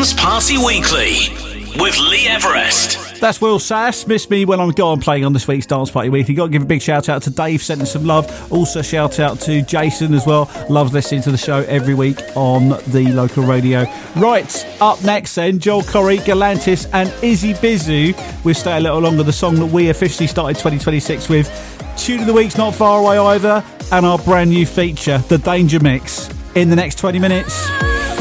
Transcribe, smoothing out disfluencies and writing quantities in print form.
Dance Party Weekly with Lee Everest. That's Will Sass. Miss Me When I'm Gone, playing on this week's Dance Party Weekly. Got to give a big shout out to Dave, sending some love. Also shout out to Jason as well. Loves listening to the show every week on the local radio. Right, up next then, Joel Corry, Galantis and Izzy Bizu. We'll stay a little longer. The song that we officially started 2026 with. Tune of the Week's not far away either. And our brand new feature, The Danger Mix, in the next 20 minutes.